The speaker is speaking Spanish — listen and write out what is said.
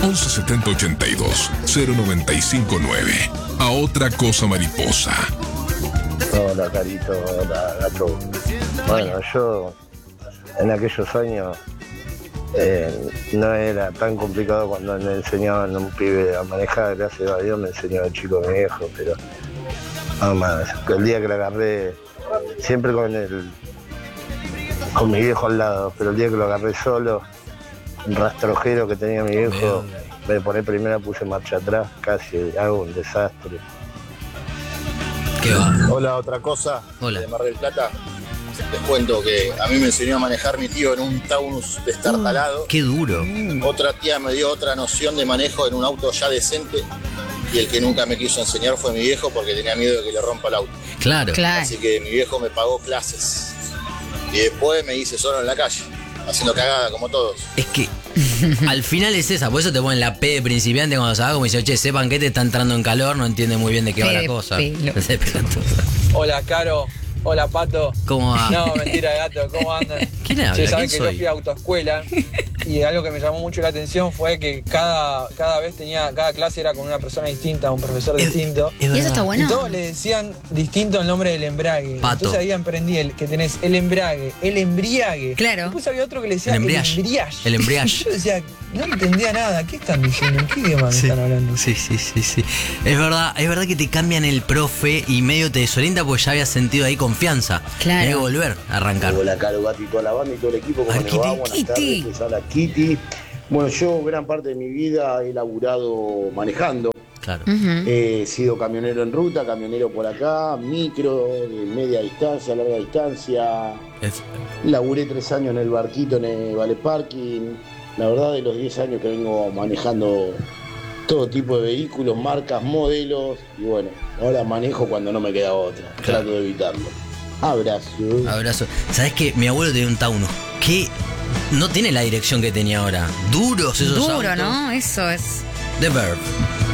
11 70 82 0959. A otra cosa mariposa. Hola, Carito, hola, Gato. Bueno, yo en aquellos años no era tan complicado cuando me enseñaban a un pibe a manejar, gracias a Dios me enseñó el chico mi viejo, pero nada más. El día que lo agarré, siempre con mi viejo al lado, pero el día que lo agarré solo, un rastrojero que tenía mi viejo, me poné primera, puse marcha atrás, casi hago un desastre. ¿Qué va? Hola, otra cosa. Hola. De Mar del Plata. Les cuento que a mí me enseñó a manejar mi tío en un Taunus destartalado. Qué duro. Otra tía me dio otra noción de manejo en un auto ya decente. Y el que nunca me quiso enseñar fue mi viejo porque tenía miedo de que le rompa el auto. Claro. Así que mi viejo me pagó clases. Y después me hice solo en la calle, haciendo cagada como todos. Es que al final es esa, por eso te ponen la P de principiante cuando se va, como dice, che, sepan que te está entrando en calor, no entiende muy bien de qué va la cosa. Hola, Caro. Hola, Pato. ¿Cómo va? No, mentira, Gato. ¿Cómo andan? ¿Quién habla? Che, saben que ¿Quién soy? yo fui a autoescuela y algo que me llamó mucho la atención fue que cada clase era con una persona distinta, un profesor distinto. ¿Y eso está bueno? Y todos le decían distinto el nombre del embrague. Pato. Entonces ahí aprendí que tenés el embrague, el embriague. Claro. Después había otro que le decía El embriage. El embriage. Yo decía, no entendía nada. ¿Qué están diciendo? ¿En qué idioma me están hablando? Sí. Es verdad que te cambian el profe y medio te desorienta porque ya habías sentido ahí confianza. Claro. Tenés que volver a arrancar. Hola, Caro, Gati, toda la banda y todo el equipo, ¿cómo les va? Buenas Kitty. tardes, les habla Kitty. Bueno, yo gran parte de mi vida he laburado manejando. Claro. He sido camionero en ruta, camionero por acá, micro, de media distancia, larga distancia. Laburé 3 años en el barquito, en el Vale Parking. La verdad, de los 10 años que vengo manejando todo tipo de vehículos, marcas, modelos. Y bueno, ahora manejo cuando no me queda otra. Claro. Trato de evitarlo. Abrazo. ¿Sabés que mi abuelo tenía un Taunus que no tiene la dirección que tenía ahora? Duros esos autos. Duro, ¿no? Eso es. The Verb.